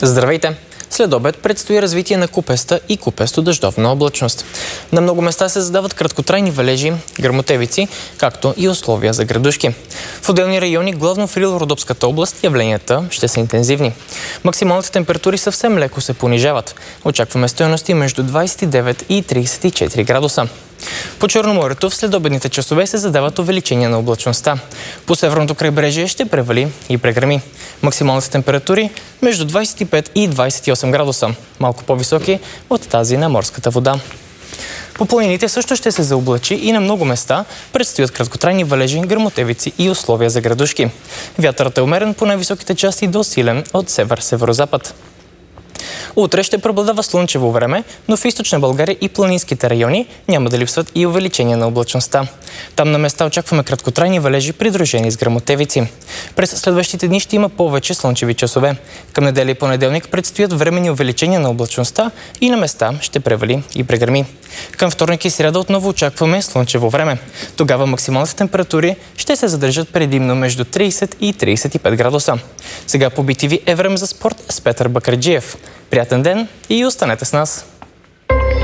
Здравейте! След обед предстои развитие на купеста и купесто-дъждовна облачност. На много места се задават краткотрайни валежи, гръмотевици, както и условия за градушки. В отделни райони, главно в Рило-Родопската област, явленията ще са интензивни. Максималните температури съвсем леко се понижават. Очакваме стойности между 29 и 34 градуса. По Черноморието в следобедните часове се задават увеличения на облачността. По северното крайбрежие ще превали и прегръми. Максималните температури между 25 и 28 градуса, малко по-високи от тази на морската вода. По планините също ще се заоблачи и на много места предстоят краткотрайни валежи, гръмотевици и условия за градушки. Вятърът е умерен по най-високите части до силен от север-северозапад. Утре ще преобладава слънчево време, но в източна България и планинските райони няма да липсват и увеличение на облачността. Там на места очакваме краткотрайни валежи, придружени с гръмотевици. През следващите дни ще има повече слънчеви часове. Към неделя и понеделник предстоят временни увеличения на облачността и на места ще превали и прегръми. Към вторник и сряда отново очакваме слънчево време. Тогава максималните температури ще се задържат предимно между 30 и 35 градуса. Сега по BTV е време за спорт с Петър Бакърджиев. Приятен ден и останете с нас!